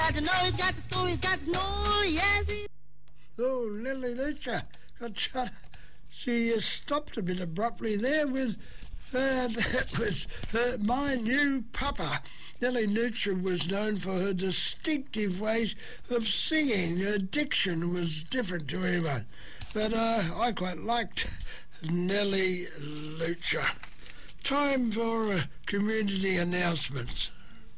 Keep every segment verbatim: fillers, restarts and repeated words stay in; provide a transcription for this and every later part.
got to know, he's got to school, he's got to know, yes, he... Oh, Nellie Lucha. Got shut. She uh, stopped a bit abruptly there with, uh, that was uh, My New Papa. Nellie Lucha was known for her distinctive ways of singing. Her diction was different to anyone. But uh, I quite liked Nellie Lucha. Time for uh, community announcements.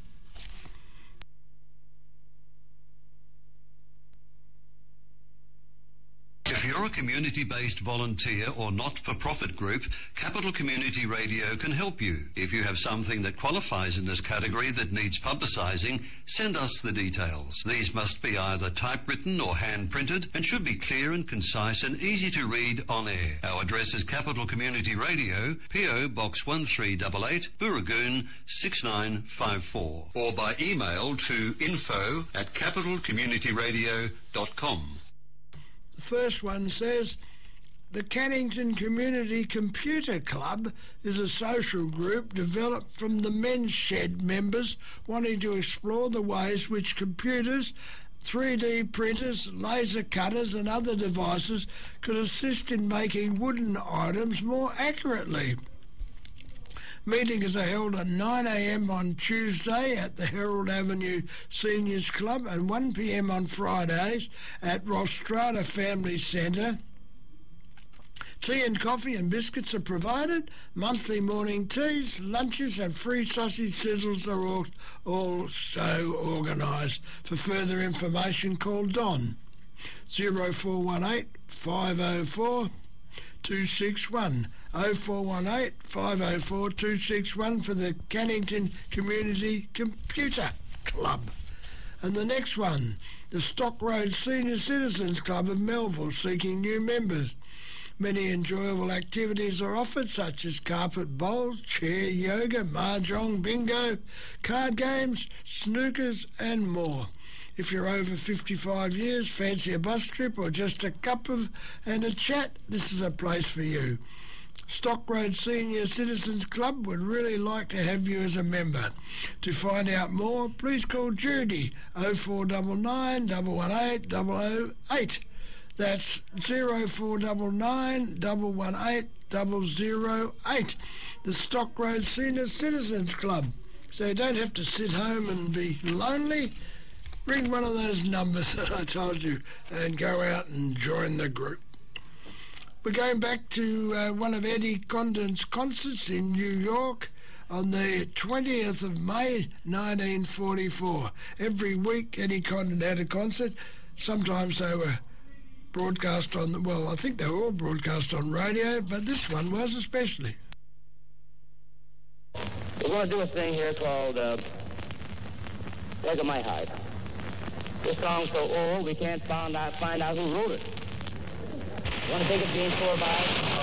If you're a community-based volunteer or not-for-profit group, Capital Community Radio can help you. If you have something that qualifies in this category that needs publicising, send us the details. These must be either typewritten or hand-printed and should be clear and concise and easy to read on air. Our address is Capital Community Radio, P O Box one three eight eight, Booragoon six nine five four, or by email to info at capital community radio dot com. The first one says, the Cannington Community Computer Club is a social group developed from the Men's Shed members wanting to explore the ways which computers, three D printers, laser cutters and other devices could assist in making wooden items more accurately. Meetings are held at nine a m on Tuesday at the Herald Avenue Seniors Club and one p m on Fridays at Rostrada Family Centre. Tea and coffee and biscuits are provided. Monthly morning teas, lunches and free sausage sizzles are also organised. For further information, call Don zero four one eight, five oh four, two six one, oh four one eight, five oh four, two six one for the Cannington Community Computer Club. And the next one, the Stock Road Senior Citizens Club of Melville, seeking new members. Many enjoyable activities are offered, such as carpet bowls, chair yoga, mahjong, bingo, card games, snookers and more. If you're over fifty-five years, fancy a bus trip or just a cup of and a chat, this is a place for you. Stock Road Senior Citizens Club would really like to have you as a member. To find out more, please call Judy oh four nine nine, one one eight, double oh eight. That's oh four nine nine, one one eight, double oh eight. The Stock Road Senior Citizens Club. So you don't have to sit home and be lonely. Ring one of those numbers that I told you and go out and join the group. We're going back to uh, one of Eddie Condon's concerts in New York on the twentieth of May nineteen forty-four. Every week Eddie Condon had a concert. Sometimes they were broadcast on, well, I think they were all broadcast on radio, but this one was especially. We're going to do a thing here called uh, Leg of My Heart. This song's so old we can't find out, find out who wrote it. Want to take it being four by?